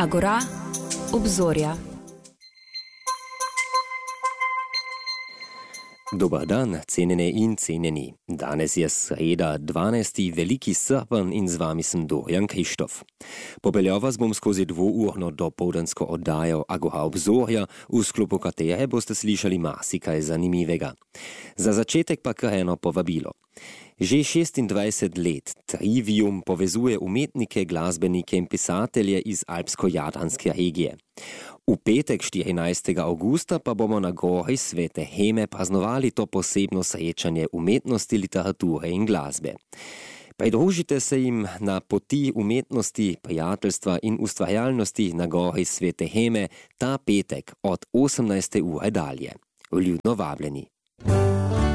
Agora, obzorja. Dobar dan, cenjene in cenjeni. Danes je sreda, 12. veliki srpen in z vami sem Dorian Krištof. Popeljal vas bom skozi dvourno dopoldansko oddajo Agora obzorja, v sklopu katere boste slišali marsikaj zanimivega. Za začetek pa kar eno povabilo. Že 26 let Trivium povezuje umetnike, glasbenike in pisatelje iz alpsko-jadranske regije. V petek 14. augusta pa bomo na gori Svete Heme praznovali to posebno srečanje umetnosti, literature in glasbe. Pridružite se jim na poti umetnosti, prijateljstva in ustvarjalnosti na gori Svete Heme ta petek od 18. ure dalje. Vljudno vabljeni.